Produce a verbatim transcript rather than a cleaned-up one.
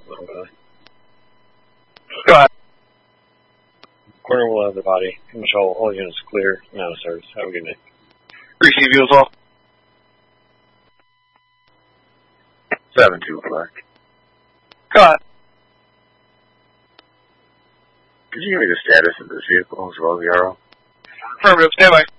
Go ahead. Corner will have the body. Michelle, all units clear. Now service. Have a good night. Receive you as well. seven two flag. Go ahead. Could you give me the status of this vehicle as well as the arrow? Affirmative. Stand by.